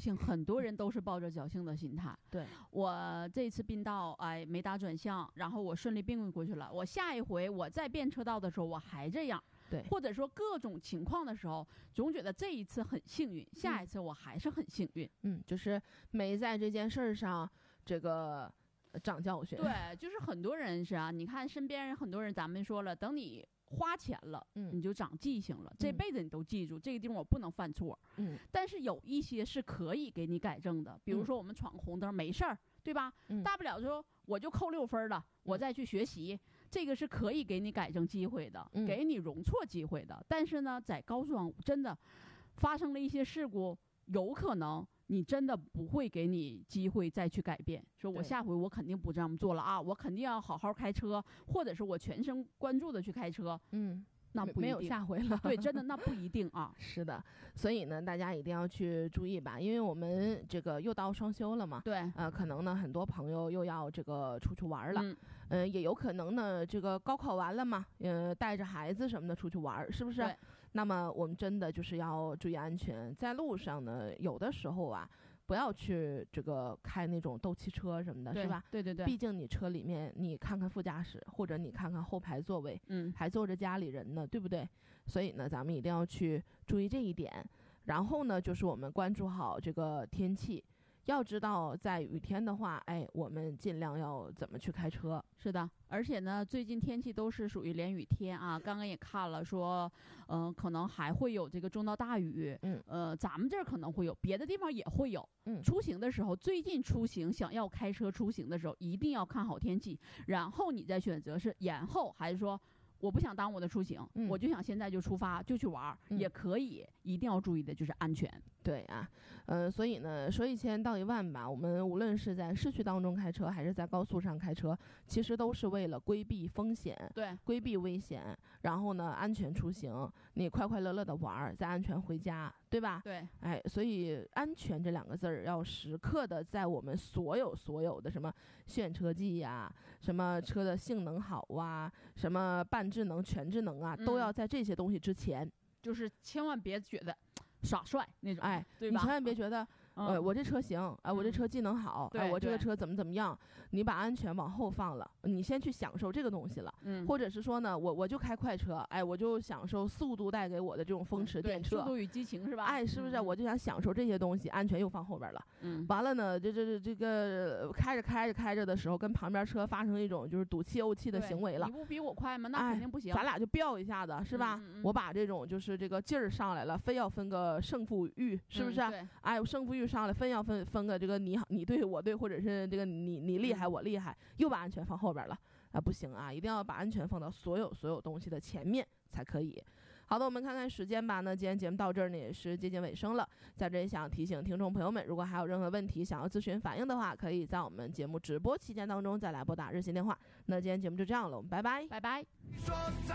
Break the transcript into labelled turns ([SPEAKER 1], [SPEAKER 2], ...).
[SPEAKER 1] 幸，很多人都是抱着侥幸的心态。
[SPEAKER 2] 对，
[SPEAKER 1] 我这次并道，哎，没打转向，然后我顺利并过去了。我下一回我再变车道的时候，我还这样。
[SPEAKER 2] 对，
[SPEAKER 1] 或者说各种情况的时候，总觉得这一次很幸运，下一次我还是很幸运。
[SPEAKER 2] 就是没在这件事上这个长教训。
[SPEAKER 1] 对，就是很多人是啊，你看身边人很多人，咱们说了，等你花钱了，你就长记性了，这辈子你都记住这个地方我不能犯错。但是有一些是可以给你改正的，比如说我们闯红灯没事儿，对吧？大不了说我就扣6分了，我再去学习，这个是可以给你改正机会的，给你容错机会的。但是呢，在高速上真的发生了一些事故，有可能你真的不会给你机会再去改变，说我下回我肯定不这么做了啊，我肯定要好好开车，或者是我全神贯注的去开车。那不一定，
[SPEAKER 2] 没有下回了。
[SPEAKER 1] 对，真的那不一定啊。
[SPEAKER 2] 是的，所以呢，大家一定要去注意吧，因为我们这个又到双休了嘛。
[SPEAKER 1] 对，
[SPEAKER 2] 可能呢，很多朋友又要这个出去玩了。也有可能呢，这个高考完了嘛，带着孩子什么的出去玩，是不是？那么我们真的就是要注意安全，在路上呢，有的时候啊，不要去这个开那种斗气车什么的，是吧？
[SPEAKER 1] 对对对。
[SPEAKER 2] 毕竟你车里面，你看看副驾驶，或者你看看后排座位，还坐着家里人呢，对不对？所以呢，咱们一定要去注意这一点。然后呢，就是我们关注好这个天气。要知道在雨天的话，我们尽量要怎么去开车。
[SPEAKER 1] 是的，而且呢，最近天气都是属于连雨天啊。刚刚也看了说，可能还会有这个中到大雨。咱们这儿可能会有，别的地方也会有。出行的时候，最近出行想要开车出行的时候，一定要看好天气，然后你再选择是延后还是说我不想耽误我的出行，我就想现在就出发就去玩，也可以。一定要注意的就是安全。
[SPEAKER 2] 对啊，所以呢，说1000道1万吧，我们无论是在市区当中开车，还是在高速上开车，其实都是为了规避风险，
[SPEAKER 1] 对，
[SPEAKER 2] 规避危险，然后呢，安全出行，你快快乐乐的玩，再安全回家，对吧？
[SPEAKER 1] 对，
[SPEAKER 2] 所以安全这2个字儿要时刻的在我们所有的什么炫车技呀，什么车的性能好啊，什么半智能、全智能啊，都要在这些东西之前，
[SPEAKER 1] 就是千万别觉得耍帅那种，对吧？
[SPEAKER 2] 你千万别觉得我这车行，我这车技能好，我这个车怎么样，你把安全往后放了，你先去享受这个东西了。或者是说呢，我就开快车，我就享受速度带给我的这种风驰电掣，
[SPEAKER 1] 速度与激情是吧？
[SPEAKER 2] 是不是？我就想享受这些东西，安全又放后边了。完了呢，这个开着的时候，跟旁边车发生一种就是赌气怄气的行为了。
[SPEAKER 1] 你不比我快吗？那肯定不行。
[SPEAKER 2] 咱俩就飙一下子，是吧？我把这种就是这个劲儿上来了，非要分个胜负欲，是不是？我胜负欲上来，分要分个这个你对我对，或者是这个你厉害我厉害，又把安全放后边了不行啊！一定要把安全放到所有东西的前面才可以。好的，我们看看时间吧。那今天节目到这儿呢，也是接近尾声了。在这里想提醒听众朋友们，如果还有任何问题想要咨询反映的话，可以在我们节目直播期间当中再来拨打热线电话。那今天节目就这样了，我们拜拜，
[SPEAKER 1] 拜拜。